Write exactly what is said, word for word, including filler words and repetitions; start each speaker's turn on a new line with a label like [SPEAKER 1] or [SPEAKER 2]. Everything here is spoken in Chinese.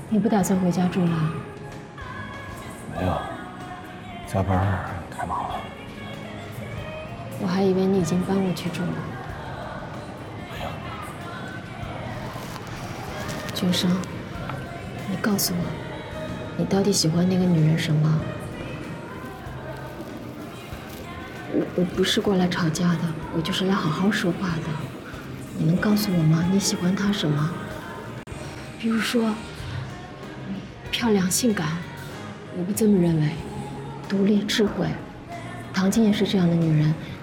[SPEAKER 1] 你不打算回家住了？
[SPEAKER 2] 没有，加班太忙了。
[SPEAKER 1] 我还以为你已经搬过去住了。
[SPEAKER 2] 没有。
[SPEAKER 1] 君生，你告诉我，你到底喜欢那个女人什么？我我不是过来吵架的，我就是来好好说话的。你能告诉我吗？你喜欢她什么？比如说，漂亮、性感，我不这么认为。独立、智慧，唐晶也是这样的女人，